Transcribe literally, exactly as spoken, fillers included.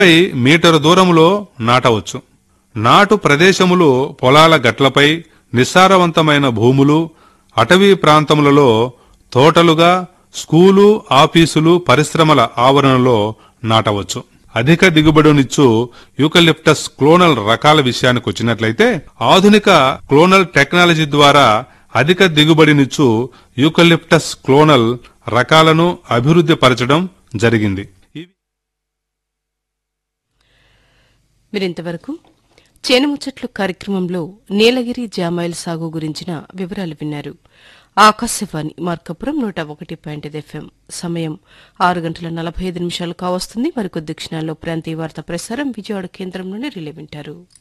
Metre దూరంలో నాటవచ్చు. నాటు ప్రదేశములు పొలాల గట్లపై, నిస్సారవంతమైన భూములు, అటవీ ప్రాంతములలో, తోటలుగా, స్కూలు, ఆఫీసులు, పరిశ్రమల ఆవరణలో నాటవచ్చు. అధిక దిగుబడినిచ్చు యూకలిప్టస్ క్లోనల్ రకాల విషయానికి వచ్చినట్లయితే, ఆధునిక క్లోనల్ టెక్నాలజీ ద్వారా అధిక దిగుబడినిచ్చు యూకలిప్టస్ క్లోనల్ రకాలను అభివృద్ధి పరచడం జరిగింది. మీరింతవరకు చేనుముచ్చట్లు కార్యక్రమంలో నీలగిరి జామాయిల్ సాగు గురించిన వివరాలు విన్నారు. ఆకాశవాణి మార్కపురం నూట ఒకటి పాయింట్ ఐదు ఎఫ్ఎం. సమయం ఆరు గంటల నలభై ఐదు నిమిషాలు కావస్తుంది. మరికొద్ది క్షణాల్లో ప్రాంతీయ వార్తా ప్రసారం విజయవాడ కేంద్రం నుండి రిలే వింటారు.